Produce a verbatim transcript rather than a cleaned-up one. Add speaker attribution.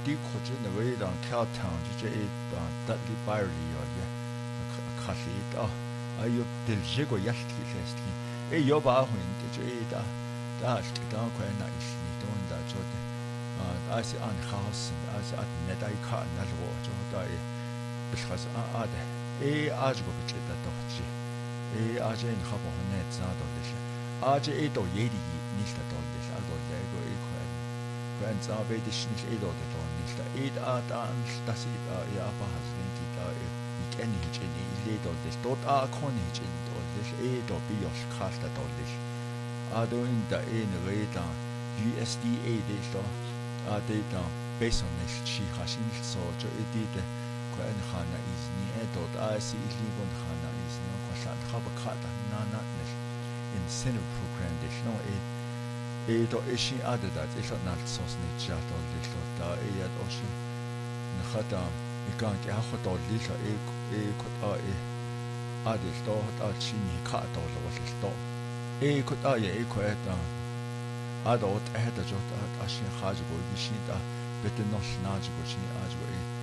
Speaker 1: 地扩展的味道，跳汤就这一档得里巴里哦也，卡西的，哎呦，这这个也是挺些是挺，哎要把混的这一档，但是当快那一时你都能做的，啊，而且按好事，而且按那代看那是我做到的，不是还是按按的，哎，按这个不值得多少。哎，而且你好不好呢？知道的是，而且一到夜里，你是到的是，而到那个一块，可能知道别的是你是一到的到，你是一到当是但是啊，也不还是你到一一个年纪你一到的是，到啊可能是到的是一到比较是卡的到的是，啊都因的一那个一当 U S D A 的说，啊的当 based on 的是其他新说就一点的，可能哈那意思你一到的啊是一零个哈那意思。خب خاطر نه نه نش incentive program دیش نو ای ای تو ایشی عدد ایش نال سوس نیچه دال دیش تا ایاد اوشی نخاطر میگن که آخه دال دیش ای ای کد آی عدد تو تا چینی کات دال واسه تو ای کد آی ای کوه تا عدد ات هدا جو تا اشین خارج بودیشی تا بهت نش ناج بودی آج بودی